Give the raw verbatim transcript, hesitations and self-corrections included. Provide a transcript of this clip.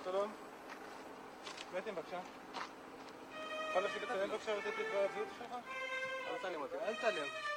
שלום. מתי בבקשה. יכול להפסיק לצלם בבקשה ולתת לי את הווידאו שלך? אל תצלם אותי. אל תצלם.